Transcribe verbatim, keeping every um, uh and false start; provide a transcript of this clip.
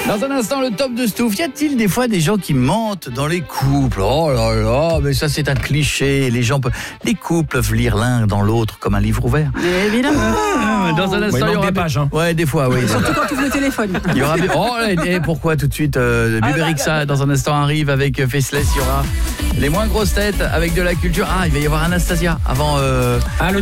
Dans un instant, le top de Stouff. Y a-t-il des fois des gens qui mentent dans les couples? Oh là là, mais ça c'est un cliché. Les gens peuvent, les couples peuvent lire l'un dans l'autre comme un livre ouvert. Mais évidemment. Ah, dans un instant, ouais, il il y aura des pages. Hein. Ouais, des fois, oui. Surtout quand tu ouvres le téléphone. Il y aura. Oh, et pourquoi tout de suite euh, Buberixa dans un instant arrive avec euh, Faceless. Il y aura les moins grosses têtes avec de la culture. Ah, il va y avoir Anastasia avant. Euh, Ah, le